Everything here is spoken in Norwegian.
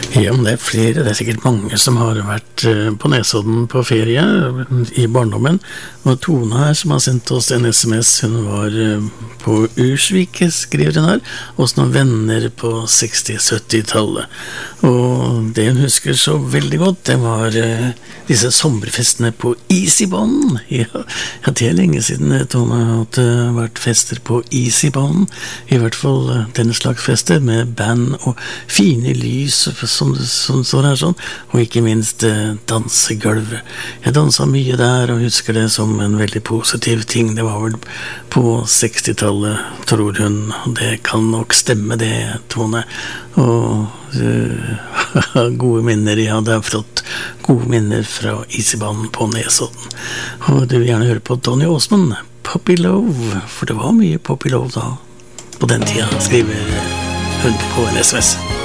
Ja, men det flere, det sikkert mange som har vært på Nesodden på ferie i barndommen. Og Tone her som har sendt oss en SMS, hun var på Ursvik, skriver hun her, hos noen venner på 60-70-tallet. Og det hun husker så veldig godt, det var disse sommerfestene på Isibånd. Ja, det er lenge siden, Tone, at det har vært fester på Isibånd. I hvert fall den slags fester med band og fine lys, som står her sånn, og ikke minst dansegulvet. Jeg danset mye der og husker det som en veldig positiv ting. Det var vel på 60-tallet, tror hun. Det kan nok stemme det, Tone. Og gode minner, ja, det er flott. Gode minner fra Isibånd på Nesodden. Og du vil gjerne høre på Tony Osmond, Puppy Love, for det var mye Puppy Love da, på den tida, skriver hun på en SMS.